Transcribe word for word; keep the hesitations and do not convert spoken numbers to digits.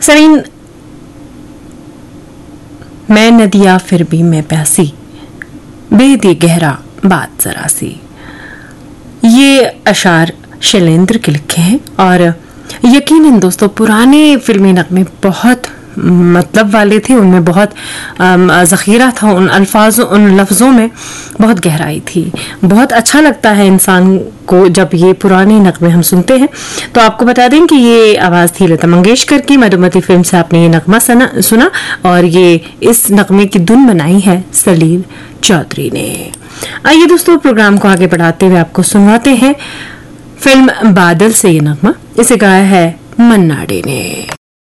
सरीन, मैं नदिया फिर भी मैं प्यासी, बेद ये गहरा बात जरा सी। ये अशार शैलेंद्र के लिखे हैं और यकीनन दोस्तों पुराने फिल्मी नगमे बहुत मतलब वाले थे, उनमें बहुत ज़ख़ीरा था, उन अल्फाजों उन लफ्ज़ों में बहुत गहराई थी। बहुत अच्छा लगता है इंसान को जब ये पुराने नगमे हम सुनते हैं। तो आपको बता दें कि ये आवाज़ थी लता मंगेशकर की। मधुमती फिल्म से आपने ये नगमा सुना और ये इस नगमे की धुन बनाई है सलील चौधरी ने। आइए दोस्तों प्रोग्राम को आगे बढ़ाते हुए आपको सुनवाते हैं फिल्म बादल से ये नगमा। इसे गाया है मन्ना डे ने।